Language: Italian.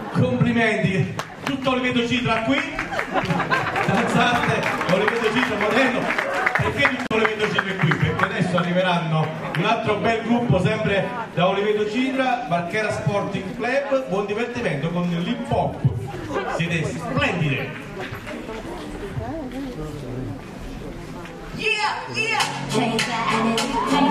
complimenti, tutto Oliveto Citra qui, danzante, Oliveto Citra Modeno. Perché tutto Oliveto Citra è qui? Perché adesso arriveranno un altro bel gruppo sempre da Oliveto Citra, Marchera Sporting Club, buon divertimento con l'hip hop, siete splendide. Yeah, yeah.